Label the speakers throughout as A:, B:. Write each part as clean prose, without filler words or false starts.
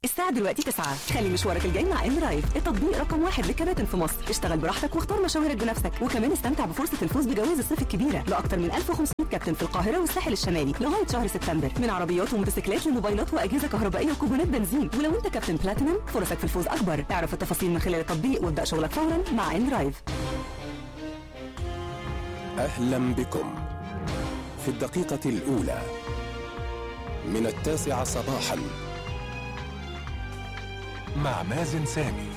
A: الساعة دلوقتي 9. خلي مشوارك الجاي مع ان درايف، التطبيق رقم 1 للكباتن في مصر. اشتغل براحتك واختار مشاويرك بنفسك، وكمان استمتع بفرصة الفوز بجوائز الصيف الكبيرة لأكثر من 1500 كابتن في القاهرة والساحل الشمالي لغاية شهر سبتمبر، من عربيات وموتوسيكلات لموبايلات وأجهزة كهربائية وكوبونات بنزين. ولو انت كابتن بلاتينم فرصك في الفوز أكبر. اعرف التفاصيل من خلال التطبيق وابدأ شغلك فورا مع ان درايف.
B: أهلا بكم في الدقيقة الأولى من 9 صباحا مع مازن سامي.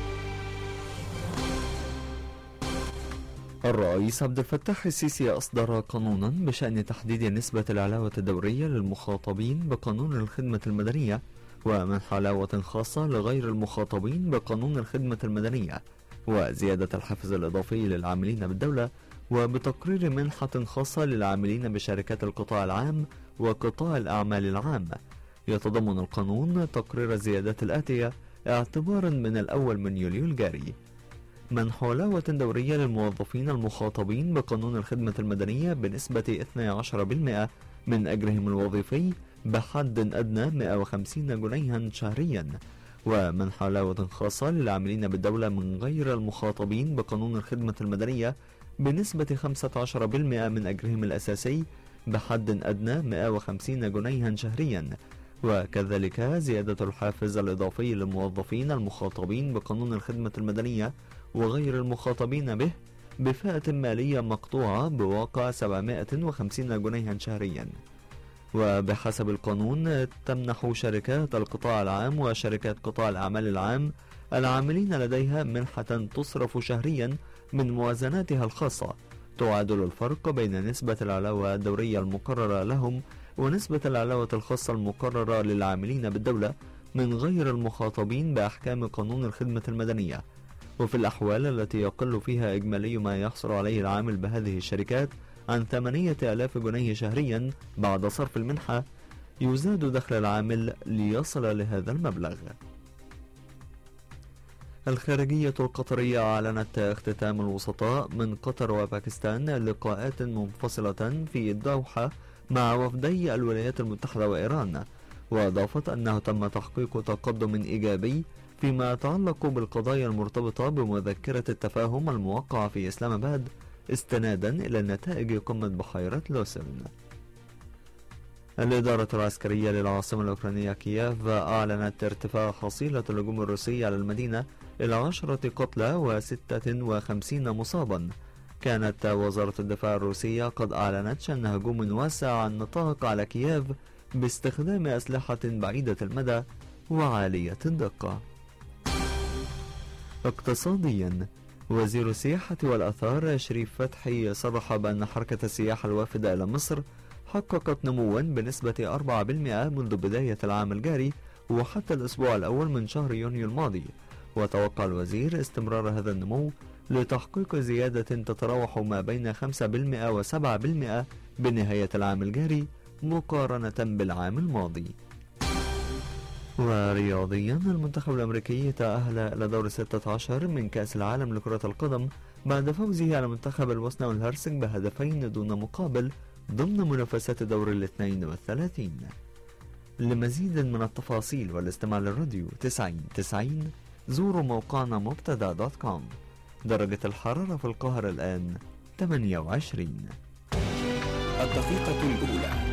C: الرئيس عبد الفتاح السيسي أصدر قانونا بشأن تحديد نسبة العلاوة الدورية للمخاطبين بقانون الخدمة المدنية، ومنح علاوة خاصة لغير المخاطبين بقانون الخدمة المدنية، وزيادة الحافز الإضافي للعاملين بالدولة، وبتقرير منحة خاصة للعاملين بشركات القطاع العام وقطاع الأعمال العام. يتضمن القانون تقرير الزيادات الآتية اعتبارا من الأول من يوليو الجاري: منح علاوة دورية للموظفين المخاطبين بقانون الخدمة المدنية بنسبة 12% من أجرهم الوظيفي بحد أدنى 150 جنيها شهريا، ومنح علاوة خاصة للعاملين بالدولة من غير المخاطبين بقانون الخدمة المدنية بنسبة 15% من أجرهم الأساسي بحد أدنى 150 جنيها شهريا، وكذلك زيادة الحافز الإضافي للموظفين المخاطبين بقانون الخدمة المدنية وغير المخاطبين به بفئة مالية مقطوعة بواقع 750 جنيها شهريا. وبحسب القانون تمنح شركات القطاع العام وشركات قطاع الأعمال العام العاملين لديها منحة تصرف شهريا من موازناتها الخاصة تعادل الفرق بين نسبة العلاوة الدورية المقررة لهم ونسبة العلاوة الخاصة المقررة للعاملين بالدولة من غير المخاطبين بأحكام قانون الخدمة المدنية. وفي الأحوال التي يقل فيها إجمالي ما يحصل عليه العامل بهذه الشركات عن 8000 جنيه شهريا بعد صرف المنحة، يزاد دخل العامل ليصل لهذا المبلغ. الخارجية القطرية أعلنت اختتام الوسطاء من قطر وباكستان لقاءات منفصلة في الدوحة مع وفدي الولايات المتحدة وإيران، وأضافت أنه تم تحقيق تقدم إيجابي فيما يتعلق بالقضايا المرتبطة بمذكرة التفاهم الموقعة في إسلام آباد استنادا إلى نتائج قمة بحيرة لوسن. الإدارة العسكرية للعاصمة الأوكرانية كييف أعلنت ارتفاع حصيلة الهجوم الروسي على المدينة إلى 10 قتلى و56 مصابا. كانت وزارة الدفاع الروسية قد أعلنت شن هجوم واسع النطاق على كييف باستخدام أسلحة بعيدة المدى وعالية الدقة. اقتصاديا، وزير السياحة والآثار شريف فتحي صرح بأن حركة السياحة الوافدة إلى مصر حققت نموا بنسبة 4% منذ بداية العام الجاري وحتى الأسبوع الأول من شهر يونيو الماضي، وتوقع الوزير استمرار هذا النمو لتحقيق زيادة تتراوح ما بين 5% و7% بنهاية العام الجاري مقارنة بالعام الماضي. ورياضيا، المنتخب الأمريكي تأهل إلى دور 16 من كأس العالم لكرة القدم بعد فوزه على منتخب البوسنة والهرسك بهدفين دون مقابل ضمن منافسات دور 32. لمزيد من التفاصيل والاستماع للراديو 90 زوروا موقعنا مبتدا.com. درجة الحرارة في القاهرة الآن 28.
B: الدقيقة الأولى